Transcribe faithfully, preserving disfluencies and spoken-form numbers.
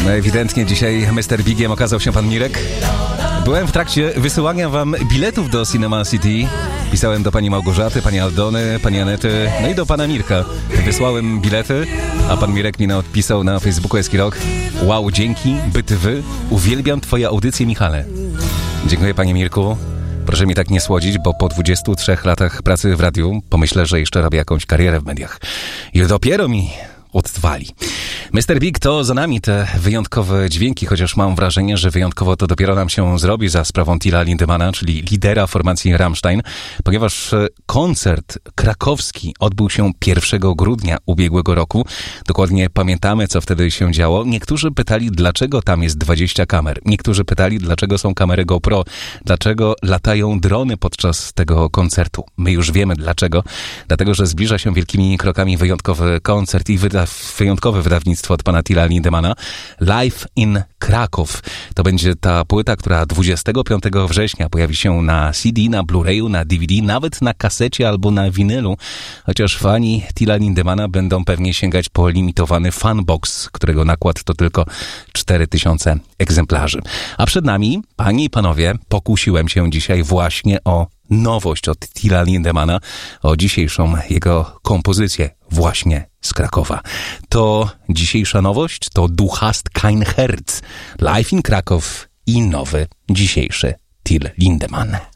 No ewidentnie dzisiaj mister Bigiem okazał się pan Mirek. Byłem w trakcie wysyłania wam biletów do Cinema City. Pisałem do pani Małgorzaty, pani Aldony, pani Anety, no i do pana Mirka. Wysłałem bilety, a pan Mirek mi odpisał na Facebooku Eski Rock: wow, dzięki, byt wy, uwielbiam twoje audycje, Michale. Dziękuję, panie Mirku. Proszę mi tak nie słodzić, bo po dwudziestu trzech latach pracy w radiu pomyślę, że jeszcze robię jakąś karierę w mediach. I dopiero mi odwali. mister Big, to za nami te wyjątkowe dźwięki, chociaż mam wrażenie, że wyjątkowo to dopiero nam się zrobi za sprawą Tilla Lindemana, czyli lidera formacji Rammstein, ponieważ koncert krakowski odbył się pierwszego grudnia ubiegłego roku. Dokładnie pamiętamy, co wtedy się działo. Niektórzy pytali, dlaczego tam jest dwadzieścia kamer. Niektórzy pytali, dlaczego są kamery GoPro. Dlaczego latają drony podczas tego koncertu. My już wiemy dlaczego. Dlatego, że zbliża się wielkimi krokami wyjątkowy koncert i wyda wyjątkowe wydawnictwo od pana Tilla Lindemana, Live in Kraków. To będzie ta płyta, która dwudziestego piątego września pojawi się na C D, na Blu-rayu, na D V D, nawet na kasecie albo na winylu, chociaż fani Tilla Lindemana będą pewnie sięgać po limitowany fanbox, którego nakład to tylko cztery tysiące egzemplarzy. A przed nami, panie i panowie, pokusiłem się dzisiaj właśnie o nowość od Tilla Lindemana, o dzisiejszą jego kompozycję właśnie z Krakowa. To dzisiejsza nowość, to Du hast kein Herz, Live in Kraków i nowy dzisiejszy Till Lindemann.